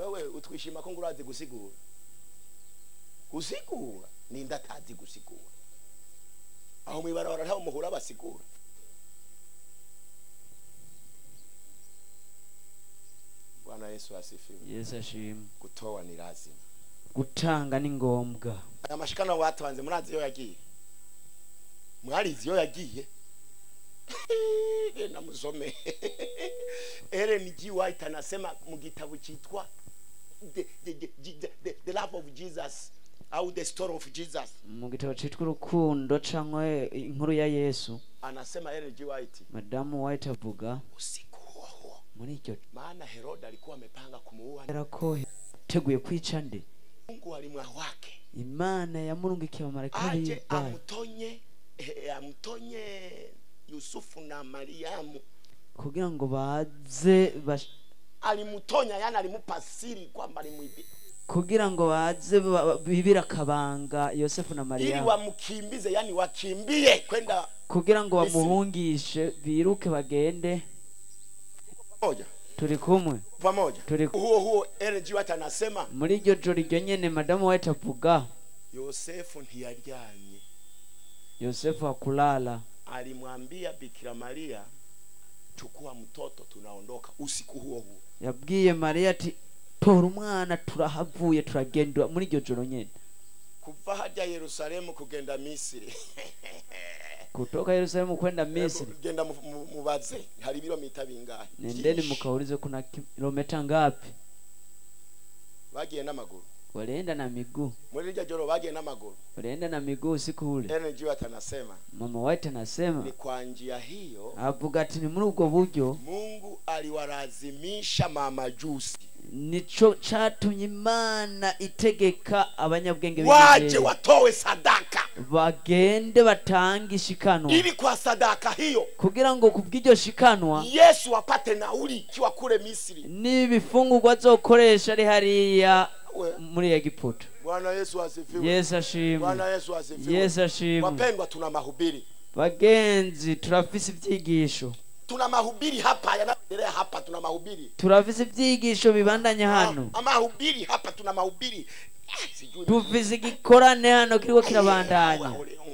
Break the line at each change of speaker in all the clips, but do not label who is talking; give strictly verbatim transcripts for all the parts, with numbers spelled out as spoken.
wewe utwishima ko ngurazi gusigura gusigura ni ndatazi gusigura aho mwibarabara ntaho muhura basigura Bwana Yesu asifiwe.
Yesu ashimwe.
Gutowa ni lazima,
gutanga ni ngombwa.
aya mashikana watanze murazi yo yagiye mwarizi yo yagiye genda musome Ellen G. White anasema mu gitabo cyitwa the, the, the, the, the love of Jesus au the story of Jesus,
mu gitabo cyitwa urukundo canke inkuru ya Yesu,
anasema Ellen G. White,
Madamu White avuga
usiku huo huo
muri icyo
maana Herode alikuwa amepanga kumuua,
yarako teguye kwica nde,
Mungu alimwa wake
Imana yamurungikiye amarayika
aje amutonye eh, amutonye Yusufu na Mariamu
kugira ngo baze bash...
alimutonya, yani alimupa siri kwamba alimuibi,
kugira ngo baze bibira kabanga Yosefu na Mariamu, ili
wamukimbize, yani wakimbie kwenda,
kugira ngo bamuhungishe biruke bagende
moja.
Turi kumwe
pamoja.
Turi
huo huo Ellen G. White anasema
muri iryo joro iryo nyene Madamu White avuga
Yosefu ntiyaryamye,
Yosefu akulala,
alimwambia Bikira Maria, chukua mtoto tunaondoka usiku huo huo.
Yabwiye Maria ati tora umwana turahavuye turagenda muri iryo joro nyene,
kuva hajya Yerusalemu kugenda Misiri
kutoka Yerusalemu kwenda Misri
genda mubaze hari bilometero bingahe,
nendeni mukaulize kuna kilomita ngapi,
bagiye n'amaguru,
walienda na miguu,
muri iryo joro bagiye n'amaguru,
walienda na miguu siku ule.
Ellen G. White anasema,
Mama White anasema
ni kwa njia hiyo
avuga ati ni muri ubwo buryo
Mungu aliwalazimisha mamajusi,
nico catumye Imana itegeka abanyabwenge
waje watowe sadaka,
bagende batanga ishikanwa,
ili kwa sadaka hiyo
kugira ngo kubw'iryo shikanwa
Yesu apate nauli kiwa kule Misri,
n'ibifungurwa azokoresha ari hariya muri Egiputa.
Bwana Yesu asifiwe.
Yesu ashimwe.
Bwana Yesu asifiwe.
Yesu ashimwe.
Wapendwa, tuna mahubiri,
bagenzi, turafise ivyigisho,
tuna mahubiri hapa yanaendelea hapa, tuna mahubiri,
turafise ivyigisho bibandanya hano,
ah, mahubiri hapa, tuna mahubiri, sijui
tufise igikorane hano kiriko kirabandanya.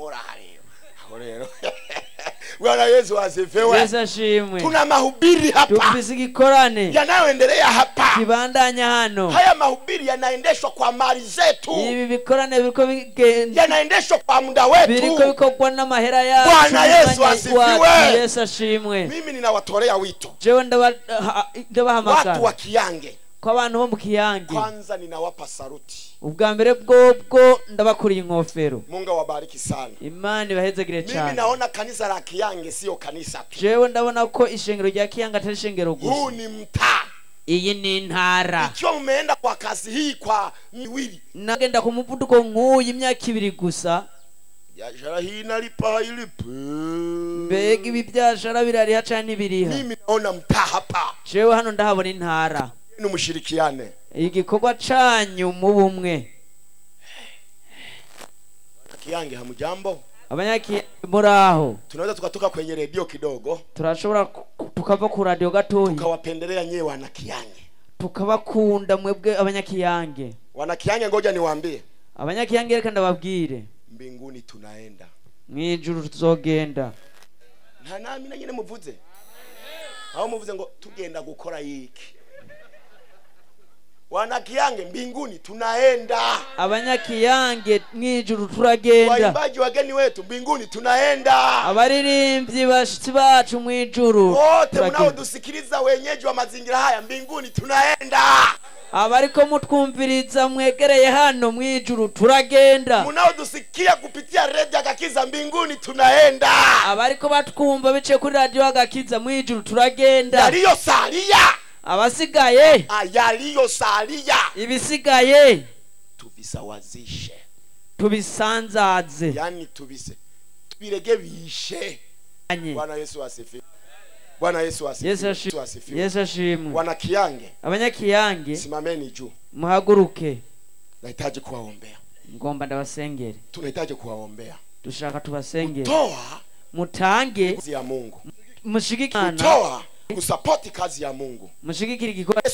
Bwana Yesu asifiwe.
Yesu ashimwe.
Tuna mahubiri hapa,
tufise igikorane
yanayoendelea hapa,
kibandanya hano.
Haya mahubiri yanaendeshwa kwa mali zetu,
ibi bikorane biriko bigenda,
yanaendeshwa kwa muda wetu,
biriko bikogwa n'amahera yacu.
Bwana Yesu asifiwe.
Yesu ashimwe.
Mimi ninawatolea wito,
jewe ndabahamagara
watu wa Kiyange,
kwa abantu bo mu Kiyange,
kwanza ninawapa saluti,
ubwa mbere bwobwo ndabakuriye inkofero.
Mungu awabariki sana,
Imana ibahezagire cyane.
Mimi naona kanisa la Kiyange sio kanisa tu,
jewe ndabona ko ishengero rya Kiyange atari ishengero gusa,
huu ni mtaa,
iyi ni ntara.
ikiwa umeenda kwa kazi hii kwa miwili,
nagenda ku muvuduko nk'uyu imyaka ibiri gusa,
biashara hii inalipa ilipe,
mbega ibi byashara birariha cyane ibiriha.
Mimi naona mtaa hapa,
jewe hano ndahabona intara,
ni mushirikiane
igikorwa canyu mu bumwe.
Kiyange hamujambo,
abanyaki muraho,
tunaweza tukatoka kwenye redio kidogo,
turashobora tukava ku radio gatoyi,
tukawapendelea nyewe wana Kiyange,
tukabakunda mwebwe abanyakiyange.
Wana Kiyange, ngoja niwaambie,
abanyakiyange reka ndababwire,
mbinguni tunaenda,
mwijuru tuzogenda.
nta nami na nyine muvuze, aho muvuze ngo tugenda gukora yiki. Wana Kiyange, mbinguni tunaenda,
abanyakiyange mwijuru turagenda.
waimbaji wageni wetu, mbinguni tunaenda,
abaririmbyi bashitsi bacu mwijuru,
wote mnaodusikiliza wenyeji wa mazingira haya, mbinguni tunaenda,
abariko mutwumviriza mwegereye hano mwijuru turagenda,
mnaodusikia kupitia redio Agakiza, mbinguni tunaenda,
abariko batwumva bice kuri radio Agakiza mwijuru turagenda.
yaliyosalia,
abasigaye,
yaliyosalia,
ibisigaye
tubisawazishe,
tubisanzaze,
yani tubise tubirege bishe. Bwana Yesu asifiwe. Bwana Yesu asifiwe.
Yesu asifiwe. Yesu ashimwe.
Wana Kiyange,
abanyakiyange,
simameni juu,
muhaguruke.
nahitaji kuwaombea,
ngomba ndabasengere,
tunahitaji kuwaombea,
dushaka tubasengere,
toa
mutange
kazi ya Mungu,
mushigikana,
toa kusapoti kazi ya Mungu,
mushigikira igikorwa